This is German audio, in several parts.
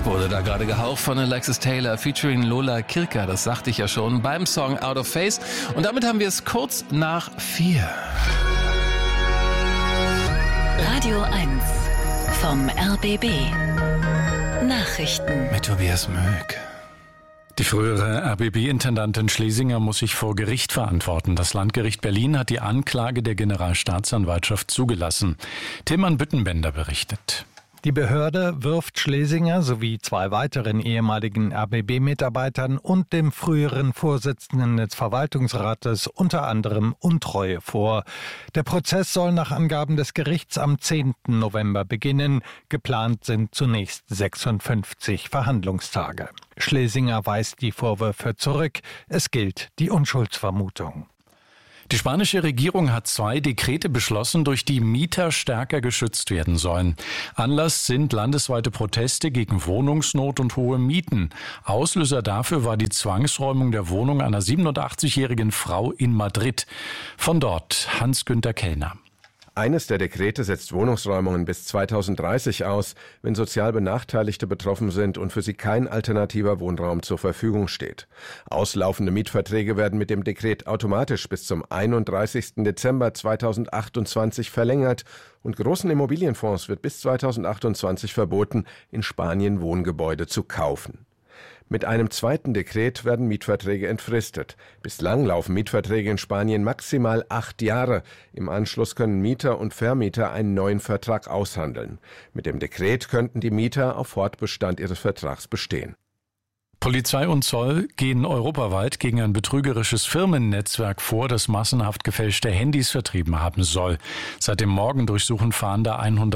Wurde da gerade gehaucht von Alexis Taylor featuring Lola Kirka, das sagte ich ja schon, beim Song Out of Phase. Und damit haben wir es kurz nach 4. Radio 1 vom RBB. Nachrichten mit Tobias Möck. Die frühere RBB-Intendantin Schlesinger muss sich vor Gericht verantworten. Das Landgericht Berlin hat die Anklage der Generalstaatsanwaltschaft zugelassen. Tilman Büttenbender berichtet. Die Behörde wirft Schlesinger sowie 2 weiteren ehemaligen RBB-Mitarbeitern und dem früheren Vorsitzenden des Verwaltungsrates unter anderem Untreue vor. Der Prozess soll nach Angaben des Gerichts am 10. November beginnen. Geplant sind zunächst 56 Verhandlungstage. Schlesinger weist die Vorwürfe zurück. Es gilt die Unschuldsvermutung. Die spanische Regierung hat 2 Dekrete beschlossen, durch die Mieter stärker geschützt werden sollen. Anlass sind landesweite Proteste gegen Wohnungsnot und hohe Mieten. Auslöser dafür war die Zwangsräumung der Wohnung einer 87-jährigen Frau in Madrid. Von dort Hans-Günther Kellner. Eines der Dekrete setzt Wohnungsräumungen bis 2030 aus, wenn sozial Benachteiligte betroffen sind und für sie kein alternativer Wohnraum zur Verfügung steht. Auslaufende Mietverträge werden mit dem Dekret automatisch bis zum 31. Dezember 2028 verlängert und großen Immobilienfonds wird bis 2028 verboten, in Spanien Wohngebäude zu kaufen. Mit einem zweiten Dekret werden Mietverträge entfristet. Bislang laufen Mietverträge in Spanien maximal 8 Jahre. Im Anschluss können Mieter und Vermieter einen neuen Vertrag aushandeln. Mit dem Dekret könnten die Mieter auf Fortbestand ihres Vertrags bestehen. Polizei und Zoll gehen europaweit gegen ein betrügerisches Firmennetzwerk vor, das massenhaft gefälschte Handys vertrieben haben soll. Seit dem Morgen durchsuchen Fahnder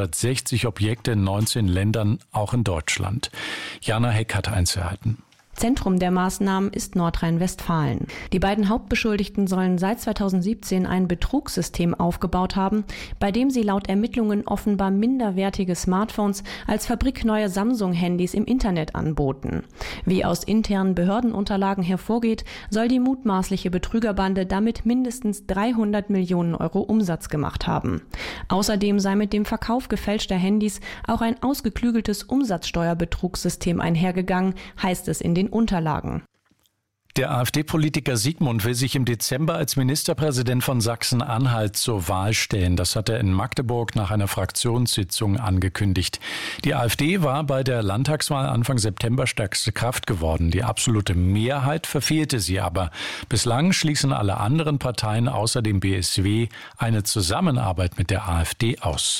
160 Objekte in 19 Ländern, auch in Deutschland. Jana Heck hat Einzelheiten. Zentrum der Maßnahmen ist Nordrhein-Westfalen. Die beiden Hauptbeschuldigten sollen seit 2017 ein Betrugssystem aufgebaut haben, bei dem sie laut Ermittlungen offenbar minderwertige Smartphones als fabrikneue Samsung-Handys im Internet anboten. Wie aus internen Behördenunterlagen hervorgeht, soll die mutmaßliche Betrügerbande damit mindestens 300 Millionen Euro Umsatz gemacht haben. Außerdem sei mit dem Verkauf gefälschter Handys auch ein ausgeklügeltes Umsatzsteuerbetrugssystem einhergegangen, heißt es in den Unterlagen. Der AfD-Politiker Siegmund will sich im Dezember als Ministerpräsident von Sachsen-Anhalt zur Wahl stellen. Das hat er in Magdeburg nach einer Fraktionssitzung angekündigt. Die AfD war bei der Landtagswahl Anfang September stärkste Kraft geworden. Die absolute Mehrheit verfehlte sie aber. Bislang schließen alle anderen Parteien außer dem BSW eine Zusammenarbeit mit der AfD aus.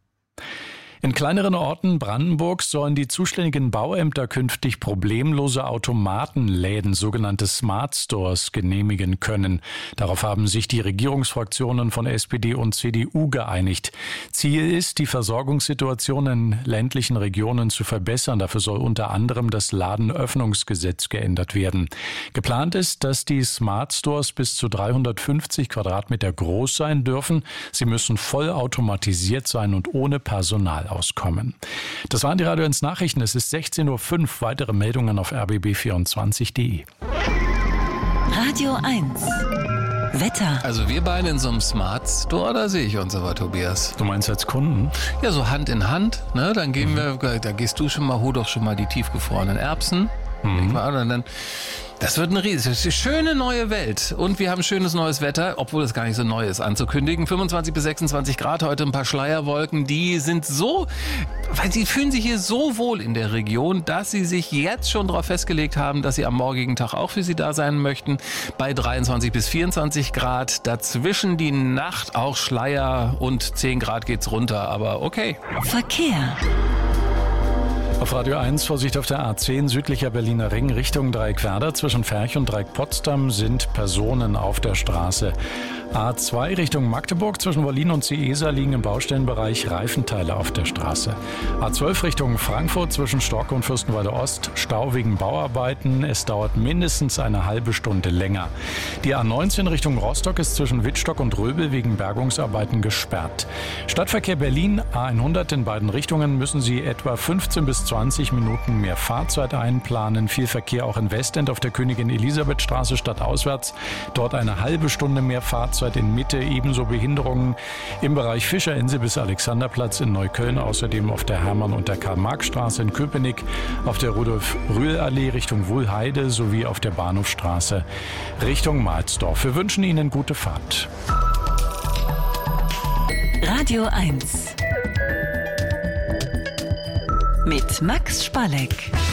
In kleineren Orten Brandenburgs sollen die zuständigen Bauämter künftig problemlose Automatenläden, sogenannte Smart Stores, genehmigen können. Darauf haben sich die Regierungsfraktionen von SPD und CDU geeinigt. Ziel ist, die Versorgungssituation in ländlichen Regionen zu verbessern. Dafür soll unter anderem das Ladenöffnungsgesetz geändert werden. Geplant ist, dass die Smart Stores bis zu 350 Quadratmeter groß sein dürfen. Sie müssen vollautomatisiert sein und ohne Personal auskommen. Das waren die Radio 1 Nachrichten. Es ist 16:05 Uhr. Weitere Meldungen auf rbb24.de. Radio 1 Wetter. Also wir beide in so einem Smart Store, da sehe ich uns aber, Tobias. Du meinst als Kunden? Ja, so Hand in Hand, ne? Dann gehen wir, da gehst du schon mal, hol doch schon mal die tiefgefrorenen Erbsen. Und dann, das wird eine schöne neue Welt. Und wir haben schönes neues Wetter, obwohl es gar nicht so neu ist anzukündigen. 25 bis 26 Grad, heute ein paar Schleierwolken. Die sind so, weil sie fühlen sich hier so wohl in der Region, dass sie sich jetzt schon darauf festgelegt haben, dass sie am morgigen Tag auch für sie da sein möchten. Bei 23 bis 24 Grad. Dazwischen die Nacht auch Schleier und 10 Grad geht's runter. Aber okay. Verkehr. Auf Radio 1 Vorsicht auf der A10 südlicher Berliner Ring Richtung Dreieckwerder. Zwischen Ferch und Dreieck-Potsdam sind Personen auf der Straße. A2 Richtung Magdeburg zwischen Wollin und Ciesa liegen im Baustellenbereich Reifenteile auf der Straße. A12 Richtung Frankfurt zwischen Storke und Fürstenwalde Ost Stau wegen Bauarbeiten. Es dauert mindestens eine halbe Stunde länger. Die A19 Richtung Rostock ist zwischen Wittstock und Röbel wegen Bergungsarbeiten gesperrt. Stadtverkehr Berlin A100 in beiden Richtungen müssen Sie etwa 15 bis 20 Minuten mehr Fahrzeit einplanen. Viel Verkehr auch in Westend auf der Königin-Elisabeth-Straße stadtauswärts. Dort eine halbe Stunde mehr Fahrzeit. Ausfahrt in Mitte, ebenso Behinderungen im Bereich Fischerinsel bis Alexanderplatz in Neukölln, außerdem auf der Hermann- und der Karl-Marx-Straße in Köpenick, auf der Rudolf-Rühl-Allee Richtung Wuhlheide sowie auf der Bahnhofstraße Richtung Mahlsdorf. Wir wünschen Ihnen gute Fahrt. Radio 1 mit Max Spalleck.